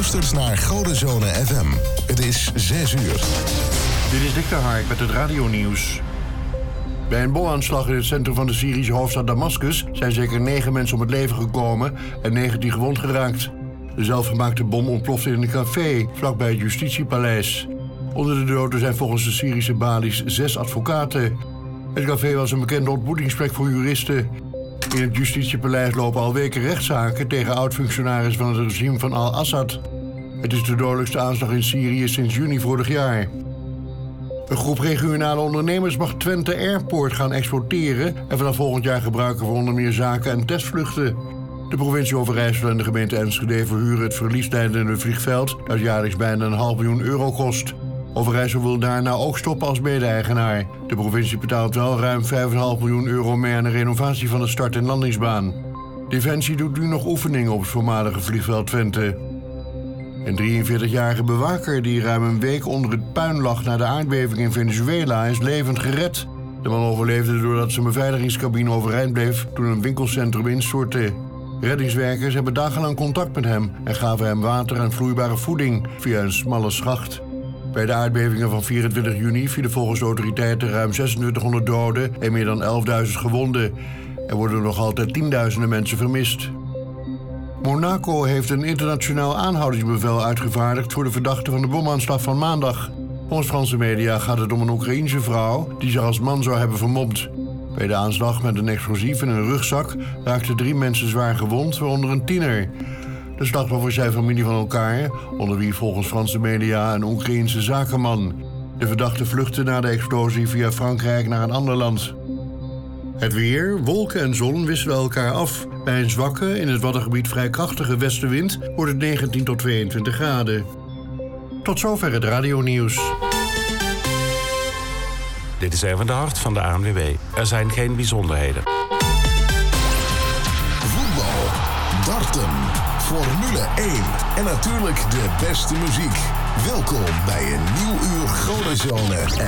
luistert naar Godenzone FM. Het is 6 uur. Dit is Dick de Hark met het radionieuws. Bij een bomaanslag in het centrum van de Syrische hoofdstad Damascus zijn zeker 9 mensen om het leven gekomen en 19 gewond geraakt. De zelfgemaakte bom ontplofte in een café vlakbij het Justitiepaleis. Onder de doden zijn volgens de Syrische balies 6 advocaten. Het café was een bekende ontmoetingsplek voor juristen. In het Justitiepaleis lopen al weken rechtszaken tegen oud-functionarissen van het regime van Al-Assad. Het is de dodelijkste aanslag in Syrië sinds juni vorig jaar. Een groep regionale ondernemers mag Twente Airport gaan exporteren en vanaf volgend jaar gebruiken voor onder meer zaken en testvluchten. De provincie Overijssel en de gemeente Enschede verhuren het verliesleidende vliegveld dat jaarlijks bijna €500 miljoen kost. Overijssel wil daarna ook stoppen als mede-eigenaar. De provincie betaalt wel ruim €5,5 miljoen mee aan de renovatie van de start- en landingsbaan. Defensie doet nu nog oefeningen op het voormalige vliegveld Twente. Een 43-jarige bewaker die ruim een week onder het puin lag na de aardbeving in Venezuela is levend gered. De man overleefde doordat zijn beveiligingscabine overeind bleef toen een winkelcentrum instortte. Reddingswerkers hebben dagenlang contact met hem en gaven hem water en vloeibare voeding via een smalle schacht. Bij de aardbevingen van 24 juni vielen volgens de autoriteiten ruim 2600 doden en meer dan 11.000 gewonden. Er worden nog altijd tienduizenden mensen vermist. Monaco heeft een internationaal aanhoudingsbevel uitgevaardigd voor de verdachte van de bomaanslag van maandag. Volgens Franse media gaat het om een Oekraïense vrouw die zich als man zou hebben vermomd. Bij de aanslag met een explosief in een rugzak raakten 3 mensen zwaar gewond, waaronder een tiener. De slachtoffers zijn familie van elkaar, onder wie volgens Franse media een Oekraïense zakenman. De verdachte vluchtte na de explosie via Frankrijk naar een ander land. Het weer, wolken en zon wisselen elkaar af. Bij een zwakke, in het Waddengebied vrij krachtige westenwind wordt het 19 tot 22 graden. Tot zover het radionieuws. Dit is Erwin de Hart van de ANWB. Er zijn geen bijzonderheden. Voetbal, darten, Formule 1 en natuurlijk de beste muziek. Welkom bij een nieuw uur Godenzone